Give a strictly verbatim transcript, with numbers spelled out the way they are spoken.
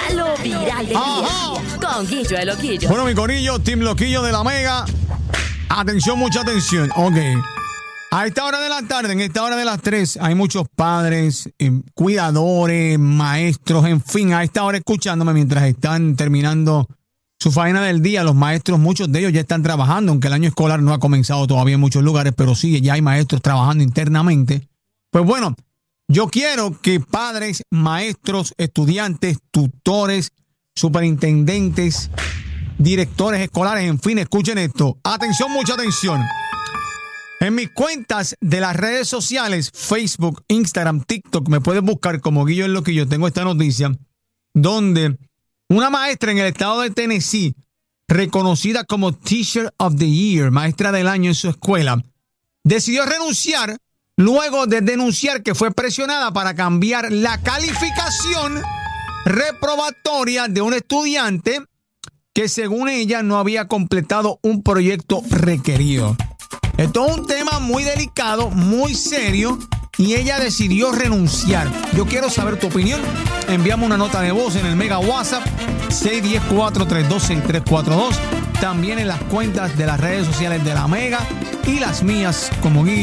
Lo viral del Ajá. día. Con Guillo el Loquillo. Bueno, mi corillo, Team Loquillo de la Mega. Atención, mucha atención. Ok. A esta hora de la tarde, en esta hora de las tres, hay muchos padres, eh, cuidadores, maestros, en fin, a esta hora escuchándome mientras están terminando su faena del día. Los maestros, muchos de ellos ya están trabajando, aunque el año escolar no ha comenzado todavía en muchos lugares, pero sí, ya hay maestros trabajando internamente. Pues bueno, yo quiero que padres, maestros, estudiantes, tutores, superintendentes, directores escolares, en fin, escuchen esto. Atención, mucha atención. En mis cuentas de las redes sociales, Facebook, Instagram, TikTok, me puedes buscar como Guillo el Loquillo. Tengo esta noticia donde una maestra en el estado de Tennessee, reconocida como Teacher of the Year, maestra del año en su escuela, decidió renunciar luego de denunciar que fue presionada para cambiar la calificación reprobatoria de un estudiante que, según ella, no había completado un proyecto requerido. Esto es un tema muy delicado, muy serio, y ella decidió renunciar. Yo quiero saber tu opinión. Enviamos una nota de voz en el Mega WhatsApp seis uno cero, cuatro tres dos, seis tres cuatro dos. También en las cuentas de las redes sociales de la Mega y las mías como Guillo.